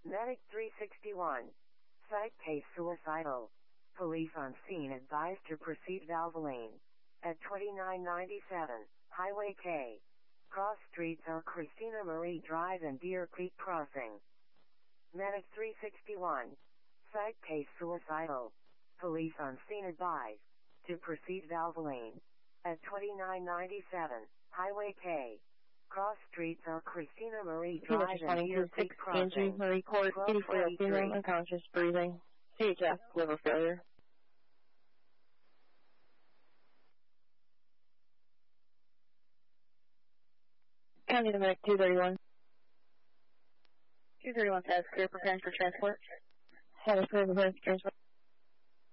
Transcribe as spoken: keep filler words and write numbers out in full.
Medic three sixty-one. Site case suicidal. Police on scene advised to proceed Valvoline. At twenty-nine ninety-seven, Highway K. Cross streets are Christina Marie Drive and Deer Creek Crossing. Medic three sixty-one. Site case suicidal. Police on scene advised to proceed Valvoline. At twenty-nine ninety-seven, Highway K. Cross streets are Christina Marie Drive and Deer Creek Crossing. Angie Marie Court, eighty-four-year-old female, unconscious, breathing, C H F, liver failure. County to Medic two thirty-one. two thirty-one has clear preparing for transport. Have a clear preparing for transport.